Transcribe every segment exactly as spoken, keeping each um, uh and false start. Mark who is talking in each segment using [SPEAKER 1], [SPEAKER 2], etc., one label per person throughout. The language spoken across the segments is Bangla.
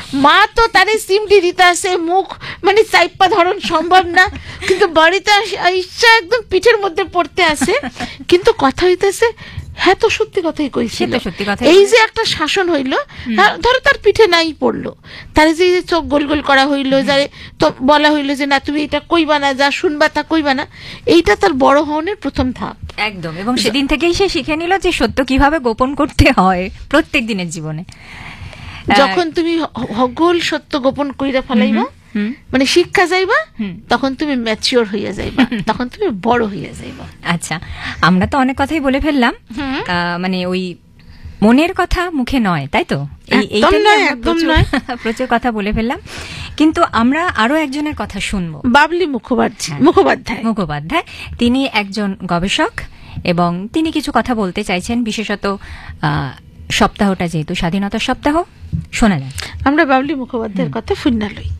[SPEAKER 1] মা তো তারে সিমটি দিতে আসে, মুখ মানে চাইপা ধরন সম্ভব না, কিন্তু বাড়িতে ইচ্ছা একদম পিঠের মধ্যে পড়তে আসে, কিন্তু কথা হইতেছে হ্যাঁ তো সত্যি কথাই কইছিল। এই যে একটা শাসন হইলো, ধরো তার পিঠে নাই পড়লো, তার যে চোখ গোল গোল করা হইলো, যারে তো বলা হইলো যে না তুমি এটা কইবা না, যা শুনবা তা কইবা না, এইটা তার বড় হওয়ার প্রথম ধাপ
[SPEAKER 2] একদম। এবং সেদিন থেকেই সে শিখে নিল যে সত্য কিভাবে গোপন করতে হয় প্রত্যেক দিনের জীবনে।
[SPEAKER 1] যখন তুমি হগল সত্য গোপন কইরা ফেলাইবা, মানে শিক্ষা যাইবা, তখন তুমি ম্যাচিওর হইয়া যাইবা, তখন তুমি বড় হইয়া যাইবা।
[SPEAKER 2] আচ্ছা, আমরা তো অনেক কথাই বলে ফেললাম, মানে ওই মনের কথা মুখে নয়, তাই তো? প্রচুর কথা বলে ফেললাম, কিন্তু আমরা আরো একজনের কথা শুনবো,
[SPEAKER 1] বাবলি মুখোপাধ্যায়। মুখোপাধ্যায়
[SPEAKER 2] মুখোপাধ্যায় তিনি একজন গবেষক এবং তিনি কিছু কথা বলতে চাইছেন, বিশেষত সপ্তাহটা যেহেতু স্বাধীনতা সপ্তাহ, শোনা যায়।
[SPEAKER 1] আমরা বাবলি মুখোপাধ্যায়ের কথা শুননা লই।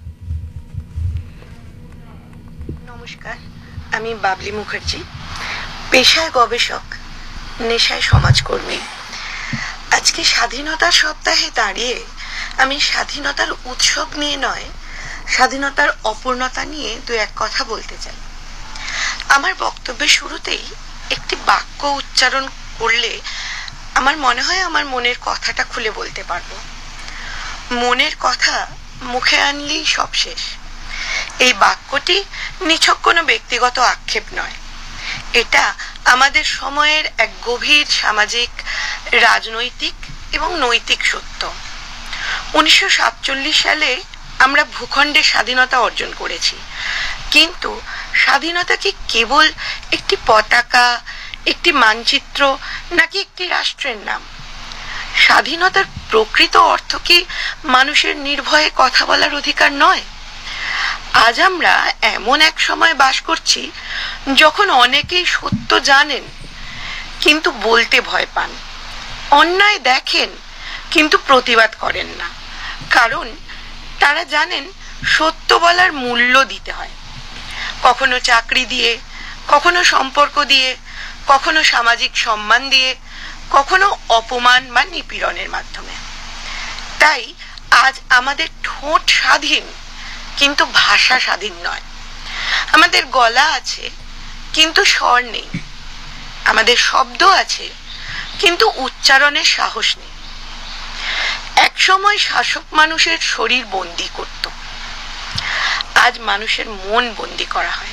[SPEAKER 3] নমস্কার, আমি বাবলি মুখার্জি, পেশায় গবেষক, নেশায় সমাজকর্মী। আজকে স্বাধীনতার সপ্তাহে দাঁড়িয়ে আমি স্বাধীনতার উৎসব নিয়ে নয়, স্বাধীনতার অপূর্ণতা নিয়ে দু এক কথা বলতে চাই। আমার বক্তব্যের শুরুতেই একটি বাক্য উচ্চারণ করলে আমার মনে হয় আমার মনের কথাটা খুলে বলতে পারবো। মনের কথা মুখে আনলেই সব শেষ। এই বাক্যটি নিছক কোনো ব্যক্তিগত আক্ষেপ নয়, এটা আমাদের সময়ের এক গভীর সামাজিক, রাজনৈতিক এবং নৈতিক সত্য। উনিশশো সাতচল্লিশ সালে আমরা ভূখণ্ডে স্বাধীনতা অর্জন করেছি, কিন্তু স্বাধীনতা কি কেবল একটি পতাকা, একটি মানচিত্র, নাকি একটি রাষ্ট্রের নাম? স্বাধীনতার প্রকৃত অর্থ কি মানুষের নির্ভয়ে কথা বলার অধিকার নয়? আজ আমরা এমন এক সময় বাস করছি যখন অনেকেই সত্য জানেন কিন্তু বলতে ভয় পান, অন্যায় দেখেন কিন্তু প্রতিবাদ করেন না, কারণ তারা জানেন সত্য বলার মূল্য দিতে হয়, কখনো চাকরি দিয়ে, কখনো সম্পর্ক দিয়ে, কখনো সামাজিক সম্মান দিয়ে, কখনো অপমান বা নিপীড়নের মাধ্যমে। তাই আজ আমাদের ঠোঁট স্বাধীন কিন্তু ভাষা স্বাধীন নয়, আমাদের গলা আছে কিন্তু স্বর নেই, আমাদের শব্দ আছে কিন্তু উচ্চারণের সাহস নেই। এক সময় শাসক মানুষের শরীর বন্দি করত, আজ মানুষের মন বন্দি করা হয়।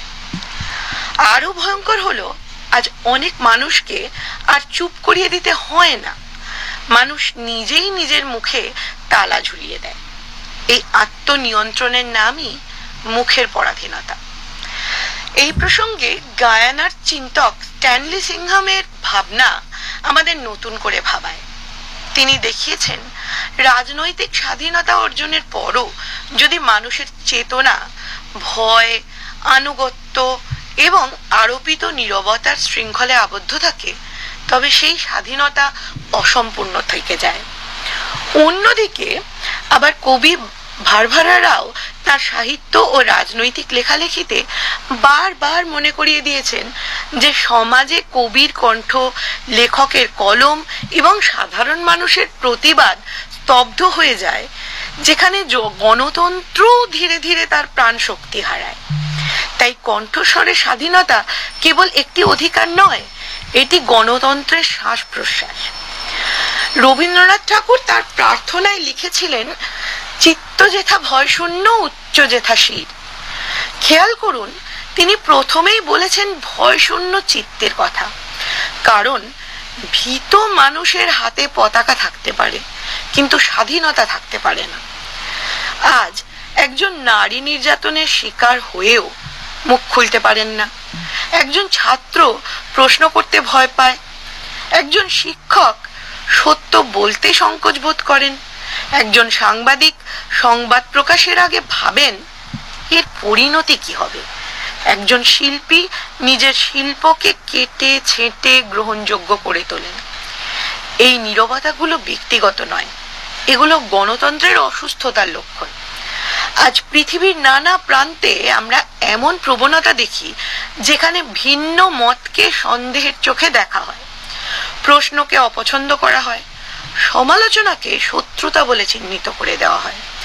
[SPEAKER 3] আরো ভয়ঙ্কর হলো, আজ অনেক মানুষকে আর চুপ করিয়ে দিতে হয় না, মানুষ নিজেই নিজের মুখে তালা ঝুলিয়ে দেয়। এই আত্মনিয়ন্ত্রণের নামই মুখের পরাধীনতা। এই প্রসঙ্গে গায়ানার চিন্তক স্ট্যানলি সিংহামের ভাবনা আমাদের নতুন করে ভাবায়। তিনি দেখিয়েছেন, রাজনৈতিক স্বাধীনতা অর্জনের পরও যদি মানুষের চেতনা ভয়, আনুগত্য এবং আরোপিত নীরবতার শৃঙ্খলে আবদ্ধ থাকে, তবে সেই স্বাধীনতা অসম্পূর্ণ থেকে যায়। অন্যদিকে আবার কবি ভারভারা রাও তার সাহিত্য ও রাজনৈতিক লেখালেখিতে বারবার মনে করিয়ে দিয়েছেন যে সমাজে কবির কণ্ঠ, লেখকের কলম এবং সাধারণ মানুষের প্রতিবাদ স্তব্ধ হয়ে যায়, যেখানে গণতন্ত্র ধীরে ধীরে তার প্রাণ শক্তি হারায়। তাই কণ্ঠস্বরের স্বাধীনতা কেবল একটি অধিকার নয়, এটি গণতন্ত্রের শ্বাস প্রশ্বাস। রবীন্দ্রনাথ ঠাকুর তার প্রার্থনায় লিখেছিলেন, চিত্ত যেথা ভয় শূন্য, উচ্চ যেথা শির। খেয়াল করুন, তিনি প্রথমেই বলেছেন ভয় শূন্য চিত্তের কথা, কারণ ভীত মানুষের হাতে পতাকা থাকতে পারে কিন্তু স্বাধীনতা থাকতে পারে না। আজ একজন নারী নির্যাতনের শিকার হয়েও মুখ খুলতে পারেন না, একজন ছাত্র প্রশ্ন করতে ভয় পায়, একজন শিক্ষক সত্য বলতে সংকোচ বোধ করেন, একজন সাংবাদিক সংবাদ প্রকাশের আগে ভাবেন এর পরিণতি কি হবে, একজন শিল্পী নিজের শিল্পকে কেটে ছেঁটে গ্রহণযোগ্য করে তোলেন। এই নীরবতাগুলো ব্যক্তিগত নয়, এগুলো গণতন্ত্রের অসুস্থতার লক্ষণ। আজ পৃথিবীর নানা প্রান্তে আমরা এমন প্রবণতা দেখি যেখানে ভিন্ন মতকে সন্দেহের চোখে দেখা হয়, প্রশ্নকে অপছন্দ করা হয়, সমালোচনাকে শত্রুতা বলে চিহ্নিত করে দেওয়া হয়।